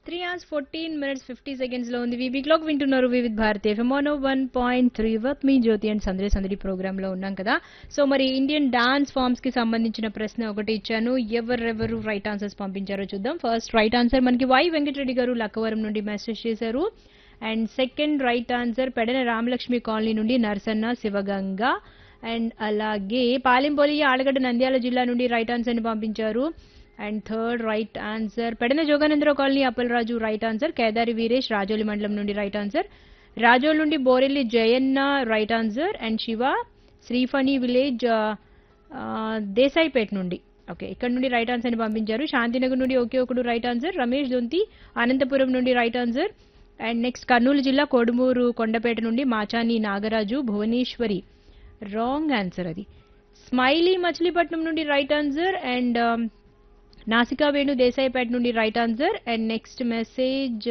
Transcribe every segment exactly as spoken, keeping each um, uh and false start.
Three hours fourteen minutes fifty seconds లో ఉంది. VB clock వింటున్నారు Vividh Bharati FM one point three worth me Jyothi and సందడి సందడి programme లో ఉన్నాం కదా. సో మరి ఇండియన్ డాన్స్ ఫార్మ్స్ కి సంబంధించిన ప్రశ్న ఒకటి ఇచ్చాను. ఎవరెవరు రైట్ ఆన్సర్స్ పంపించారో చూద్దాం. ఫస్ట్ రైట్ ఆన్సర్ మనకి వై వెంకటరెడ్డి గారు లక్కవరం నుండి మెసేజ్ చేశారు. And second right answer Pedana Ramalakshmi colony నుండి నర్సన్న శివగంగ. అండ్ అలాగే పాలెంపోలియ ఆలగడ్డ నంద్యాల జిల్లా నుండి రైట్ ఆన్సర్ ని పంపించారు. And third right answer Pedana Jogananda Rao colony Appalaraju right answer. Kedari Veeresh Rajoli మండలం నుండి రైట్ ఆన్సర్. రాజోల్ నుండి Borelli Jayanna right answer. And Shiva Sriphani village Desaipet నుండి ఓకే ఇక్కడ నుండి రైట్ ఆన్సర్ ని పంపించారు. శాంతినగర్ నుండి ఒకే ఒకడు రైట్ ఆన్సర్. రమేష్ దొంతి అనంతపురం నుండి right answer. And next Kurnool జిల్లా కోడుమూరు కొండపేట నుండి మాచాని నాగరాజు భువనేశ్వరి రాంగ్ ఆన్సర్ అది. స్మైలీ మచిలీపట్నం నుండి రైట్ ఆన్సర్. అండ్ నాసికా వేణు దేశాయిపేట నుండి right answer. And next message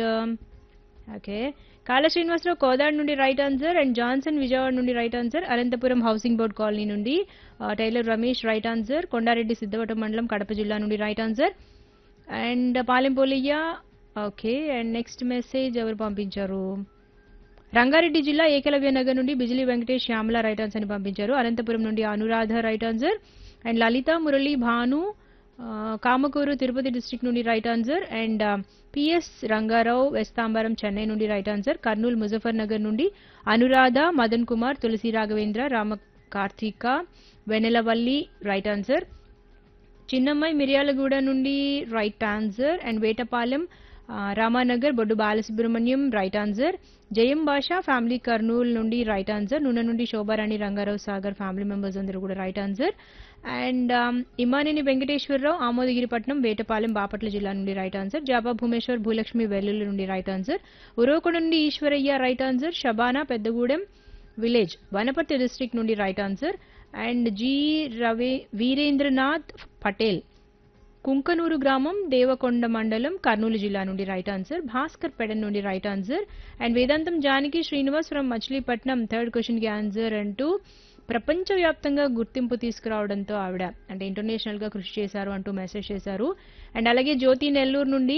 okay కాళ శ్రీనివాసరావు కోదాడ్ నుండి right answer. And Johnson Vijayawada నుండి right answer. Anantapuram housing board colony నుండి tailor Ramesh right answer. Kondareddy Siddhavatam మండలం కడప జిల్లా నుండి right answer. And పాలెంపోలియ okay. And next message ఎవరు పంపించారు? రంగారెడ్డి జిల్లా ఏకలవ్య నగర్ నుండి బిజిలీ వెంకటేష్ శ్యామల రైట్ ఆన్సర్ ని పంపించారు. అనంతపురం నుండి Anuradha right answer. And Lalitha Murali Bhanu Kamakuru Tirupati district నుండి right answer. And PS Rangarao వెస్తాంబరం Chennai నుండి రైట్ ఆన్సర్. కర్నూలు ముజఫర్ నగర్ నుండి అనురాధ మదన్ కుమార్ తులసి రాఘవేంద్ర రామ కార్తీక వెనెలవల్లి రైట్ ఆన్సర్. చిన్నమ్మాయి మిర్యాలగూడ నుండి right answer. And Vetapalem Ramanagar Boddu Balasubrahmanyam right answer. జయం భాషా ఫ్యామిలీ కర్నూలు నుండి రైట్ ఆన్సర్. నూనె నుండి శోభారాణి రంగారావు సాగర్ ఫ్యామిలీ మెంబర్స్ అందరూ కూడా right answer. And Imaneni Venkateswararao Amodagiripatnam Vetapalem Bapatla జిల్లా నుండి రైట్ ఆన్సర్. జాబా భూమేశ్వర్ భూలక్ష్మి వెల్లుల్లి నుండి రైట్ ఆన్సర్. ఉరవకొండ నుండి Eshwaraiah right answer. Shabana Peddagudem village Wanaparthy district నుండి right answer. And G Ravi Veerendranath Patel Kunkanur గ్రామం దేవకొండ మండలం కర్నూలు జిల్లా నుండి రైట్ ఆన్సర్. భాస్కర్ పెడన్ నుండి right answer. And Vedantam Janaki Srinivas from Machilipatnam third question కి ఆన్సర్ అంటూ ప్రపంచవ్యాప్తంగా గుర్తింపు తీసుకురావడంతో ఆవిడ అంటే ఇంటర్నేషనల్ గా కృషి చేశారు అంటూ మెసేజ్ చేశారు. అండ్ అలాగే జ్యోతి నెల్లూరు నుండి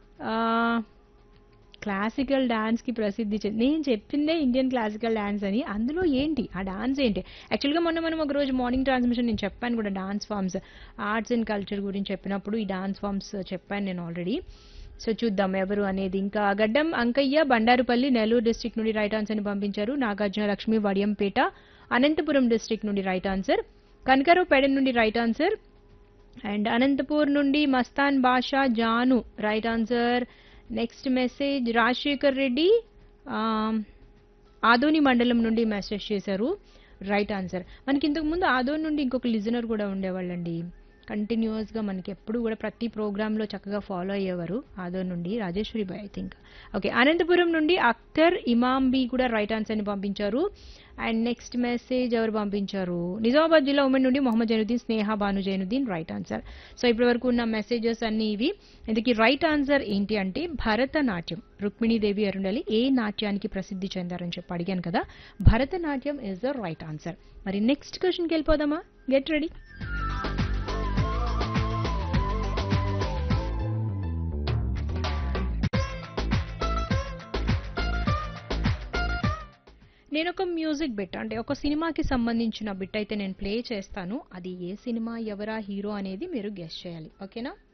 క్లాసికల్ డాన్స్ కి ప్రసిద్ధి చెంది నేను చెప్పిందే ఇండియన్ క్లాసికల్ డాన్స్ అని అందులో ఏంటి ఆ డాన్స్ ఏంటి యాక్చువల్గా మొన్న మనం ఒక రోజు మార్నింగ్ ట్రాన్స్మిషన్ నేను చెప్పాను కూడా dance forms arts and culture గురించి చెప్పినప్పుడు ఈ డాన్స్ ఫామ్స్ చెప్పాను నేను ఆల్రెడీ. సో చూద్దాం ఎవరు అనేది. ఇంకా గడ్డం అంకయ్య బండారుపల్లి నెల్లూరు డిస్ట్రిక్ట్ నుండి రైట్ ఆన్సర్ ని పంపించారు. నాగార్జున లక్ష్మి వడియంపేట అనంతపురం డిస్ట్రిక్ట్ నుండి రైట్ ఆన్సర్. కనకారావు పేడ నుండి రైట్ ఆన్సర్. అండ్ అనంతపూర్ నుండి మస్తాన్ బాషా Janu right answer. Next message Rajasekhar Reddy Adoni మండలం నుండి మెసేజ్ చేశారు రైట్ ఆన్సర్. మనకి ఇంతకు ముందు ఆదోని నుండి ఇంకొక లిజనర్ కూడా ఉండేవాళ్ళండి కంటిన్యూస్ గా మనకి ఎప్పుడు కూడా ప్రతి ప్రోగ్రామ్ లో చక్కగా ఫాలో అయ్యేవారు ఆదోని నుండి Rajeshwari bye I think okay. Anantapuram నుండి అఖ్తర్ ఇమాంబి కూడా రైట్ ఆన్సర్ ని పంపించారు. అండ్ నెక్స్ట్ మెసేజ్ ఎవరు పంపించారు? నిజామాబాద్ జిల్లా ఉమెన్ నుండి మొహమ్మద్ జైనుద్దీన్ స్నేహ Banu Zainuddin right answer. So ఇప్పటి వరకు ఉన్న మెసేజెస్ అన్ని ఇవి. ఇందుకు రైట్ ఆన్సర్ ఏంటి అంటే భరతనాట్యం. రుక్మిణీదేవి అరుండలి ఏ నాట్యానికి ప్రసిద్ధి చెందారని చెప్పి అడిగాను కదా, Bharatanatyam is the right answer. మరి నెక్స్ట్ క్వశ్చన్కి వెళ్ళిపోదామా? Get ready. నేను ఒక మ్యూజిక్ బిట్ అంటే ఒక సినిమాకి సంబంధించిన బిట్ అయితే నేను ప్లే చేస్తాను. అది ఏ సినిమా ఎవరా హీరో అనేది మీరు గెస్ చేయాలి. ఓకేనా?